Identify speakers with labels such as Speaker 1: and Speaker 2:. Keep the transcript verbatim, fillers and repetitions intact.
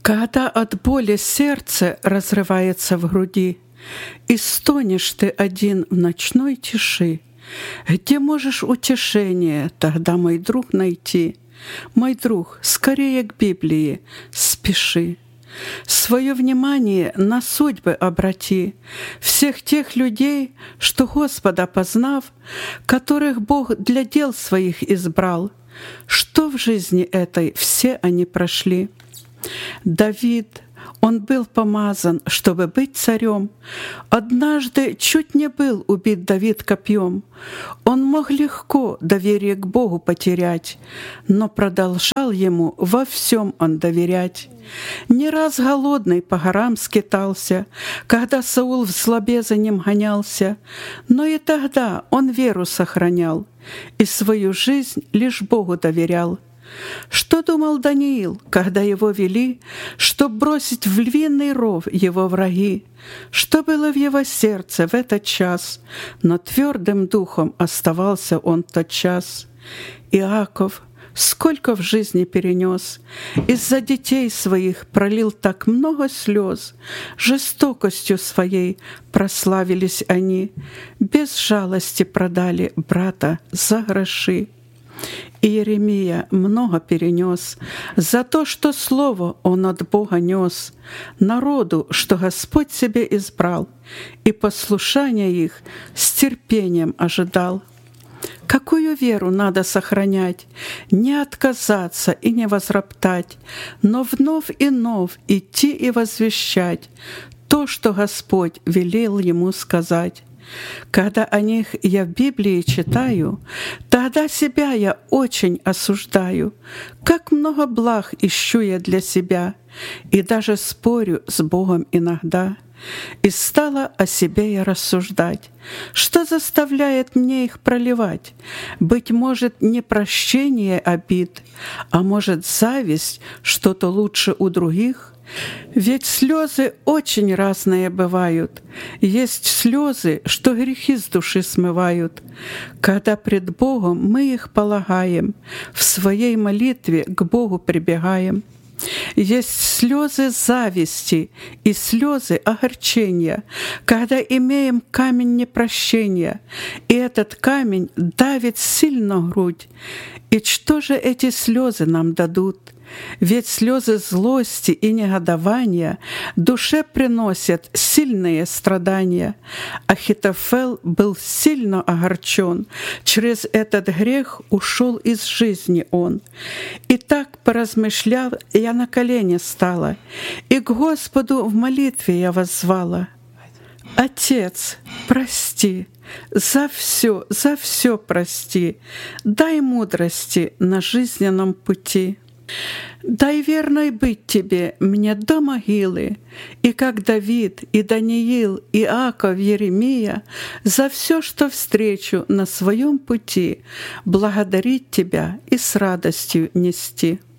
Speaker 1: Когда от боли сердце разрывается в груди, и стонешь ты один в ночной тиши, где можешь утешение тогда, мой друг, найти? Мой друг, скорее к Библии спеши. Свое внимание на судьбы обрати всех тех людей, что Господа познав, которых Бог для дел своих избрал, что в жизни этой все они прошли. Давид, он был помазан, чтобы быть царем. Однажды чуть не был убит Давид копьем. Он мог легко доверие к Богу потерять, но продолжал ему во всем он доверять. Не раз голодный по горам скитался, когда Саул в злобе за ним гонялся, но и тогда он веру сохранял и свою жизнь лишь Богу доверял. Что думал Даниил, когда его вели, чтоб бросить в львиный ров его враги? Что было в его сердце в этот час? Но твердым духом оставался он тот час. Иаков сколько в жизни перенес, из-за детей своих пролил так много слез, жестокостью своей прославились они, без жалости продали брата за гроши. Иеремия много перенес за то, что слово он от Бога нес народу, что Господь себе избрал, и послушания их с терпением ожидал. Какую веру надо сохранять, не отказаться и не возроптать, но вновь и вновь идти и возвещать то, что Господь велел ему сказать. Когда о них я в Библии читаю, тогда себя я очень осуждаю. Как много благ ищу я для себя, и даже спорю с Богом иногда. И стала о себе я рассуждать, что заставляет мне их проливать. Быть может, не прощение обид, а может, зависть, что-то лучше у других. Ведь слезы очень разные бывают. Есть слезы, что грехи с души смывают. Когда пред Богом мы их полагаем, в своей молитве к Богу прибегаем. Есть слезы зависти и слезы огорчения, когда имеем камень непрощения, и этот камень давит сильно грудь. И что же эти слезы нам дадут? Ведь слезы злости и негодования душе приносят сильные страдания. Ахитофел был сильно огорчен, через этот грех ушел из жизни он. И так, поразмышляв, я на колени стала, и к Господу в молитве я воззвала: «Отец, прости, за все, за все прости, дай мудрости на жизненном пути». Дай верной быть Тебе мне до могилы, и как Давид, и Даниил, и Иаков, Еремия, за все, что встречу на своем пути, благодарить Тебя и с радостью нести.